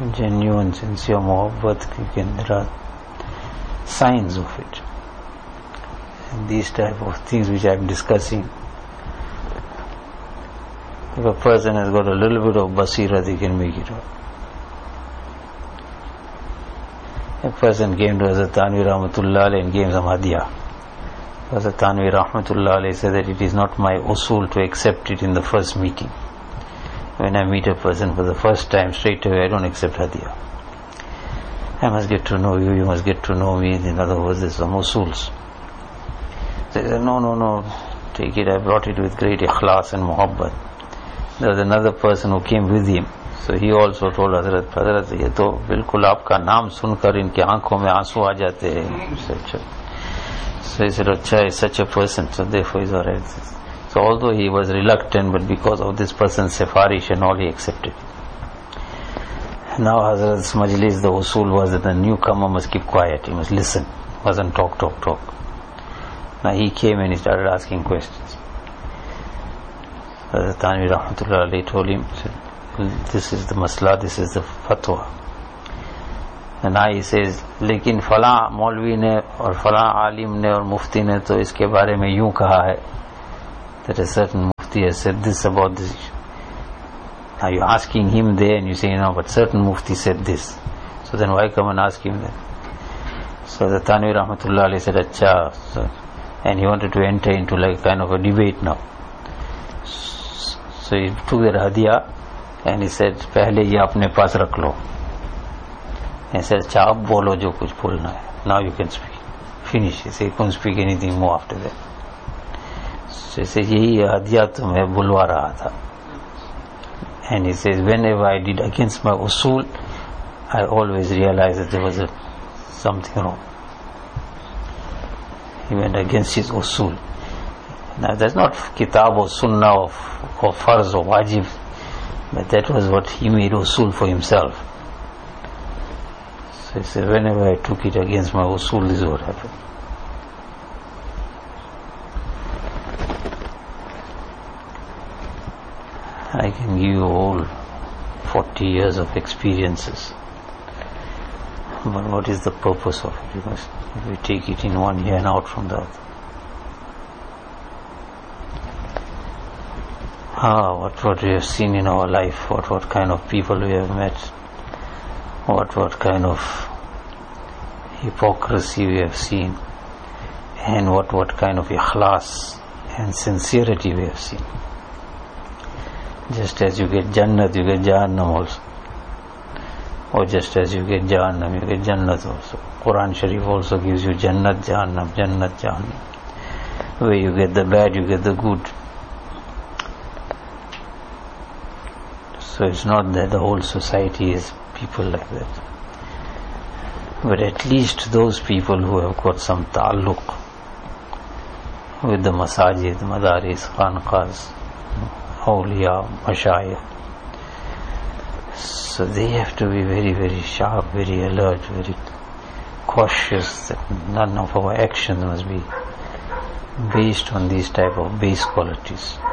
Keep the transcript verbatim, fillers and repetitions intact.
genuine, sincere mohabbat, there are signs of it. And these type of things which I am discussing, if a person has got a little bit of basira, they can make it out. A person came to Hazrat Thanvi Rahmatullah Alayhi and gave some hadiyah. Hazrat Thanvi Rahmatullah Alayhi said that it is not my usul to accept it in the first meeting. When I meet a person for the first time, straight away I don't accept hadiyah. I must get to know you, you must get to know me. In other words, there's some usuls. They said, no, no, no, take it. I brought it with great ikhlas and muhabbat. There was another person who came with him. So he also told Hazrat, Hazrat, ye to bilkul aapka naam sunkar inki aankhon mein aansu aa jate hain. So he said, acha, is such a person, so therefore he's alright. So although he was reluctant, but because of this person's sefarish and all, he accepted. Now Hazrat's majlis, the usul was that the newcomer must keep quiet, he must listen, mustn't talk, talk, talk. Now he came and he started asking questions. Hazrat Thanvi Rahmatullah Alayhi told him, this is the masla, this is the fatwa. And now he says, लेकिन फला मौलवी ने और फला आलिम ने और मुफ्ती ने तो इसके बारे में यूं कहा है, that a certain mufti has said this about this issue. Now you're asking him there and you say, no, but certain mufti said this. So then why come and ask him then? So the Thanvi Rahmatullah Alayhi said, acha. So, and he wanted to enter into like kind of a debate now. So he took the hadiyah and he said, pehle ye apne paas rakh lo. And he said, acha, ab bolo jo kuch bolna hai. Now you can speak. Finish. He said, you can't speak anything more after that. So he said, yehi hadiyah to main bulwa raha tha. And he says, whenever I did against my usul, I always realized that there was a, something wrong. He went against his usul. Now that's not kitab or sunnah or, or farz or wajib, but that was what he made usul for himself. So he said, whenever I took it against my usul, this is what happened. I can give you all forty years of experiences, but what is the purpose of it? Because if we take it in one ear and out from the other. Ah, what what we have seen in our life, what what kind of people we have met, what what kind of hypocrisy we have seen, and what what kind of ikhlas and sincerity we have seen. Just as you get Jannat, you get Jahannam also. Or just as you get Jahannam, you get Jannat also. Quran Sharif also gives you Jannat, Jahannam, Jannat, Jahannam. Where you get the bad, you get the good. So it's not that the whole society is people like that. But at least those people who have got some ta'alluq with the masajid, madaris, khanqahs, awliya, mashayikh. So they have to be very, very sharp, very alert, very cautious that none of our actions must be based on these type of base qualities.